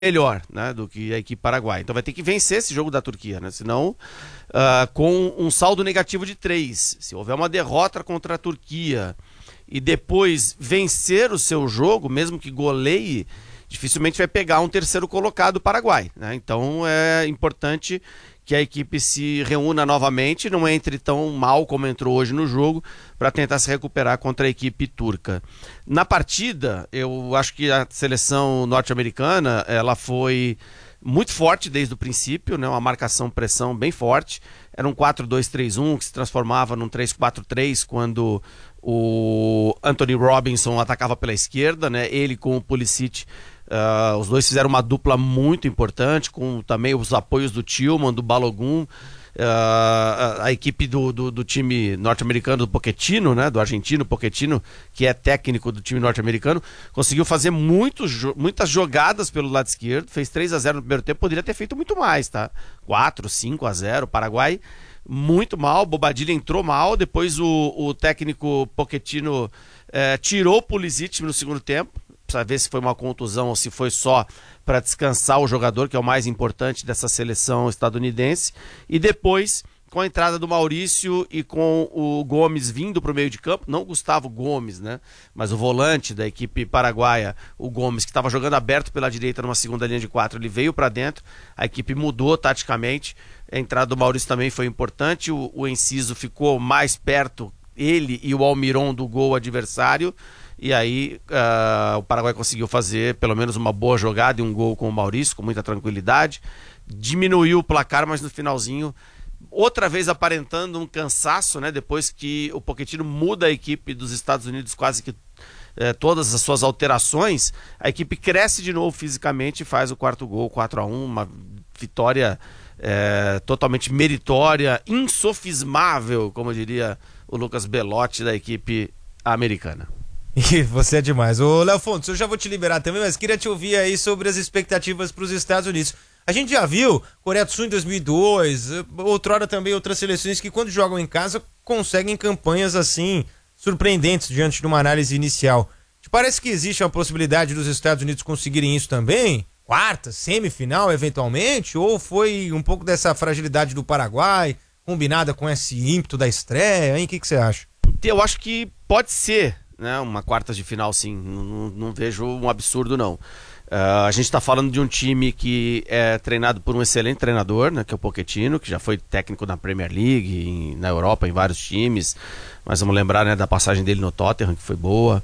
melhor, né, do que a equipe paraguaia. Então vai ter que vencer esse jogo da Turquia, né? Senão, com um saldo negativo de 3, se houver uma derrota contra a Turquia e depois vencer o seu jogo, mesmo que goleie, dificilmente vai pegar um terceiro colocado Paraguai, né? Então é importante que a equipe se reúna novamente, não entre tão mal como entrou hoje no jogo, para tentar se recuperar contra a equipe turca. Na partida, eu acho que a seleção norte-americana, ela foi muito forte desde o princípio, né? Uma marcação-pressão bem forte. Era um 4-2-3-1 que se transformava num 3-4-3 quando o Anthony Robinson atacava pela esquerda, né? Ele com o Pulisic. Os dois fizeram uma dupla muito importante, com também os apoios do Tillman, do Balogun, a equipe do time norte-americano, do Pochettino, né, do argentino Pochettino, que é técnico do time norte-americano, conseguiu fazer muitas jogadas pelo lado esquerdo, fez 3-0 no primeiro tempo, poderia ter feito muito mais, tá? 4, 5-0, Paraguai muito mal, Bobadilla entrou mal, depois o técnico Pochettino tirou o Pulisic no segundo tempo, para ver se foi uma contusão ou se foi só para descansar o jogador, que é o mais importante dessa seleção estadunidense. E depois, com a entrada do Maurício e com o Gomes vindo para o meio de campo, não Gustavo Gomes, né? Mas o volante da equipe paraguaia, o Gomes, que estava jogando aberto pela direita numa segunda linha de 4, ele veio para dentro, a equipe mudou taticamente, a entrada do Maurício também foi importante, o Enciso ficou mais perto, ele e o Almiron, do gol adversário. E aí o Paraguai conseguiu fazer pelo menos uma boa jogada e um gol com o Maurício, com muita tranquilidade. Diminuiu o placar, mas no finalzinho, outra vez aparentando um cansaço, né? Depois que o Pochettino muda a equipe dos Estados Unidos, quase que todas as suas alterações, a equipe cresce de novo fisicamente e faz o quarto gol, 4-1, uma vitória totalmente meritória, insofismável, como diria o Lucas Belotti, da equipe americana. E você é demais. Ô, Léo Fontes, eu já vou te liberar também, mas queria te ouvir aí sobre as expectativas para os Estados Unidos. A gente já viu Coreia do Sul em 2002, outrora também outras seleções que quando jogam em casa conseguem campanhas assim surpreendentes diante de uma análise inicial. Te parece que existe uma possibilidade dos Estados Unidos conseguirem isso também? Quarta, semifinal eventualmente? Ou foi um pouco dessa fragilidade do Paraguai combinada com esse ímpeto da estreia, hein? O que você acha? Eu acho que pode ser, né, uma quartas de final, sim. Não vejo um absurdo, não. A gente está falando de um time que é treinado por um excelente treinador, né, que é o Pochettino, que já foi técnico na Premier League, na Europa, em vários times. Mas vamos lembrar, né, da passagem dele no Tottenham, que foi boa.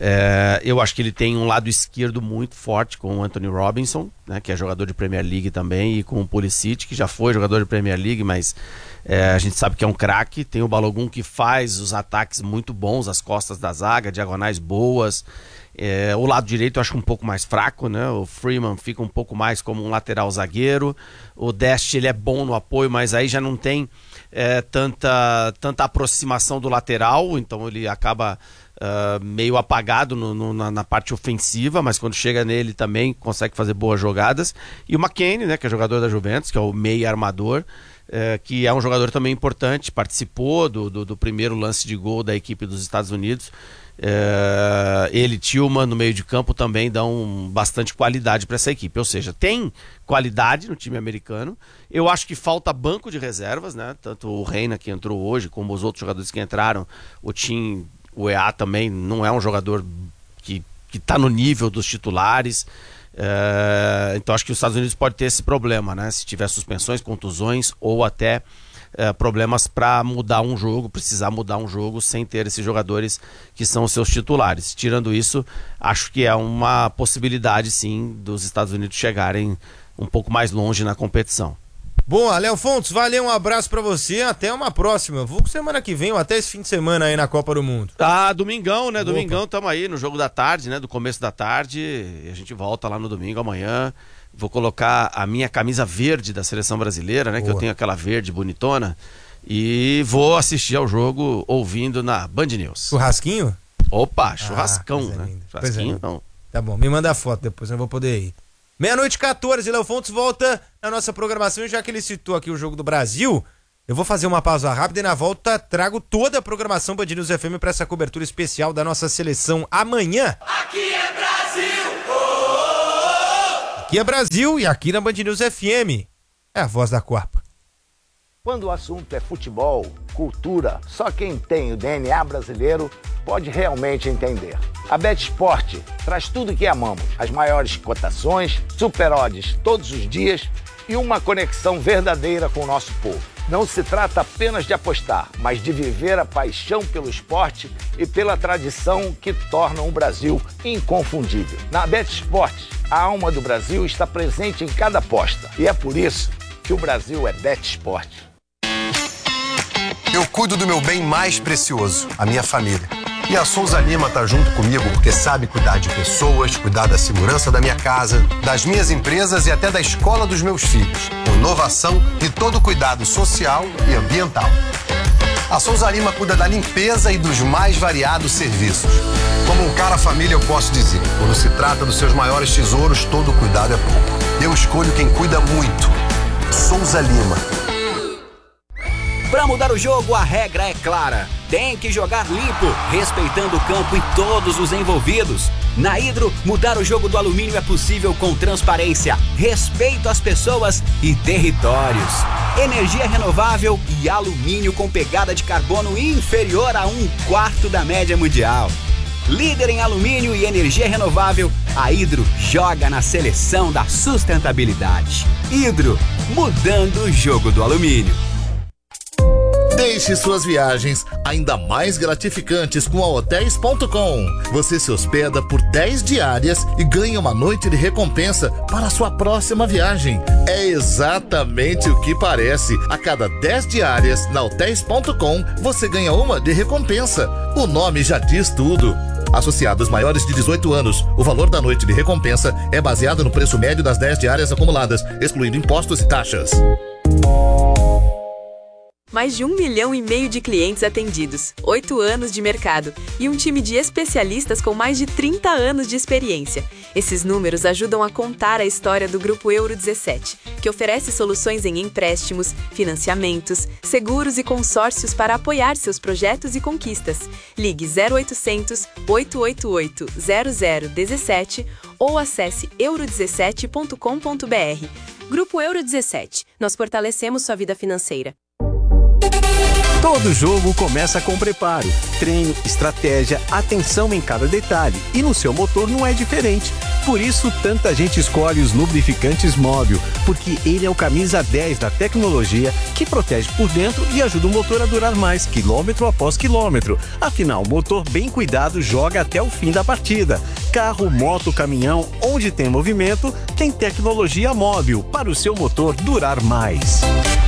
Eu acho que ele tem um lado esquerdo muito forte com o Anthony Robinson, né, que é jogador de Premier League também, e com o Pulisic, que já foi jogador de Premier League, mas a gente sabe que é um craque. Tem o Balogun, que faz os ataques muito bons, as costas da zaga, diagonais boas. O lado direito eu acho um pouco mais fraco, né? O Freeman fica um pouco mais como um lateral zagueiro. O Dest, ele é bom no apoio, mas aí já não tem tanta aproximação do lateral, então ele acaba meio apagado na parte ofensiva, mas quando chega nele também consegue fazer boas jogadas. E o McKennie, né, que é jogador da Juventus, que é o meio armador, que é um jogador também importante, participou do primeiro lance de gol da equipe dos Estados Unidos. Ele, Tillman, no meio de campo também dão bastante qualidade para essa equipe, ou seja, tem qualidade no time americano. Eu acho que falta banco de reservas, né? Tanto o Reina, que entrou hoje, como os outros jogadores que entraram. O EA também não é um jogador que está no nível dos titulares. Então acho que os Estados Unidos pode ter esse problema, né? Se tiver suspensões, contusões ou até problemas para mudar um jogo, precisar mudar um jogo sem ter esses jogadores que são os seus titulares. Tirando isso, acho que é uma possibilidade, sim, dos Estados Unidos chegarem um pouco mais longe na competição. Bom, Léo Fontes, valeu, um abraço pra você, até uma próxima. Vou semana que vem ou até esse fim de semana aí na Copa do Mundo. Domingão, né? Opa. Domingão, tamo aí no jogo da tarde, né? Do começo da tarde, e a gente volta lá no domingo amanhã. Vou colocar a minha camisa verde da seleção brasileira, né? Boa. Que eu tenho aquela verde bonitona. E vou assistir ao jogo ouvindo na Band News. Churrasquinho? Opa, churrascão, né? Churrasquinho não. Tá bom, me manda a foto depois, eu vou poder ir. 00:14, Léo Fontes volta na nossa programação. Já que ele citou aqui o jogo do Brasil, eu vou fazer uma pausa rápida e na volta trago toda a programação Band News FM para essa cobertura especial da nossa seleção amanhã. Aqui é Brasil! Aqui é Brasil e aqui na Band News FM é a voz da Copa. Quando o assunto é futebol, cultura, só quem tem o DNA brasileiro pode realmente entender. A BetSport traz tudo que amamos, as maiores cotações, super odds todos os dias e uma conexão verdadeira com o nosso povo. Não se trata apenas de apostar, mas de viver a paixão pelo esporte e pela tradição que tornam o Brasil inconfundível. Na BetSport, a alma do Brasil está presente em cada aposta e é por isso que o Brasil é BetSport. Eu cuido do meu bem mais precioso, a minha família. E a Souza Lima tá junto comigo porque sabe cuidar de pessoas, cuidar da segurança da minha casa, das minhas empresas e até da escola dos meus filhos, com inovação e todo cuidado social e ambiental. A Souza Lima cuida da limpeza e dos mais variados serviços. Como um cara família, eu posso dizer, quando se trata dos seus maiores tesouros, todo cuidado é pouco. Eu escolho quem cuida muito. Souza Lima. Para mudar o jogo, a regra é clara. Tem que jogar limpo, respeitando o campo e todos os envolvidos. Na Hidro, mudar o jogo do alumínio é possível com transparência, respeito às pessoas e territórios. Energia renovável e alumínio com pegada de carbono inferior a 1/4 da média mundial. Líder em alumínio e energia renovável, a Hidro joga na seleção da sustentabilidade. Hidro, mudando o jogo do alumínio. Deixe suas viagens ainda mais gratificantes com a Hotels.com. Você se hospeda por 10 diárias e ganha uma noite de recompensa para a sua próxima viagem. É exatamente o que parece. A cada 10 diárias na Hotels.com, você ganha uma de recompensa. O nome já diz tudo. Associados maiores de 18 anos, o valor da noite de recompensa é baseado no preço médio das 10 diárias acumuladas, excluindo impostos e taxas. Mais de 1,5 milhão de clientes atendidos, 8 anos de mercado e um time de especialistas com mais de 30 anos de experiência. Esses números ajudam a contar a história do Grupo Euro 17, que oferece soluções em empréstimos, financiamentos, seguros e consórcios para apoiar seus projetos e conquistas. Ligue 0800 888 0017 ou acesse euro17.com.br. Grupo Euro 17. Nós fortalecemos sua vida financeira. Todo jogo começa com preparo, treino, estratégia, atenção em cada detalhe. E no seu motor não é diferente. Por isso, tanta gente escolhe os lubrificantes Móbil, porque ele é o camisa 10 da tecnologia que protege por dentro e ajuda o motor a durar mais, quilômetro após quilômetro. Afinal, motor bem cuidado joga até o fim da partida. Carro, moto, caminhão, onde tem movimento, tem tecnologia Móbil para o seu motor durar mais.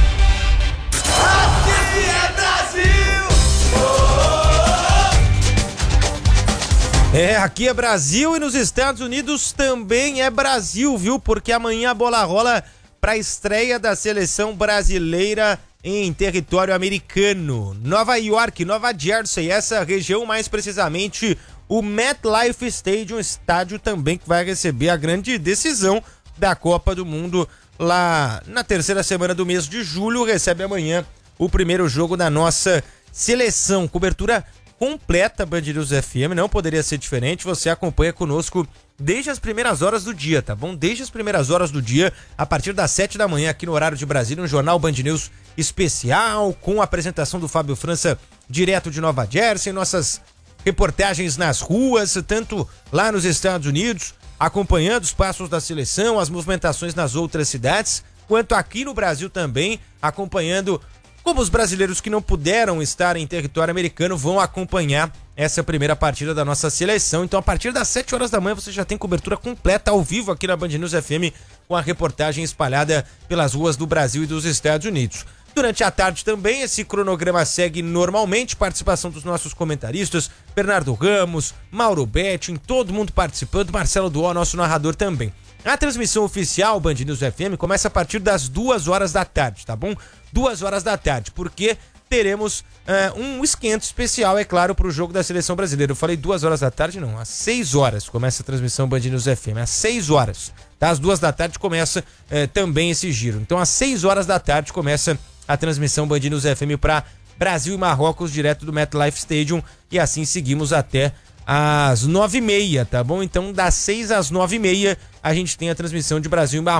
Aqui é Brasil e nos Estados Unidos também é Brasil, viu? Porque amanhã a bola rola para a estreia da seleção brasileira em território americano. Nova York, Nova Jersey, essa região, mais precisamente o MetLife Stadium, estádio também que vai receber a grande decisão da Copa do Mundo lá na terceira semana do mês de julho. Recebe amanhã o primeiro jogo da nossa seleção. Cobertura completa Band News FM, não poderia ser diferente. Você acompanha conosco desde as primeiras horas do dia, tá bom? Desde as primeiras horas do dia, a partir das 7 da manhã aqui no horário de Brasília, um jornal Band News especial com a apresentação do Fábio França direto de Nova Jersey, nossas reportagens nas ruas, tanto lá nos Estados Unidos, acompanhando os passos da seleção, as movimentações nas outras cidades, quanto aqui no Brasil também, acompanhando como os brasileiros que não puderam estar em território americano vão acompanhar essa primeira partida da nossa seleção. Então, a partir das 7 horas da manhã, você já tem cobertura completa ao vivo aqui na Band News FM, com a reportagem espalhada pelas ruas do Brasil e dos Estados Unidos. Durante a tarde também, esse cronograma segue normalmente, participação dos nossos comentaristas, Bernardo Ramos, Mauro Betting, todo mundo participando, Marcelo Duó, nosso narrador também. A transmissão oficial Band News FM começa a partir das 2 horas da tarde, tá bom? 2 horas da tarde, porque teremos um esquento especial, é claro, para o jogo da seleção brasileira. Eu falei 2 horas da tarde, não, às 6 horas começa a transmissão Band News FM, às 6 horas, tá? Às 2 da tarde começa também esse giro. Então, às 6 horas da tarde começa a transmissão Band News FM para Brasil e Marrocos, direto do MetLife Stadium, e assim seguimos até às 9h30, tá bom? Então, das 6 às 9h30, a gente tem a transmissão de Brasil e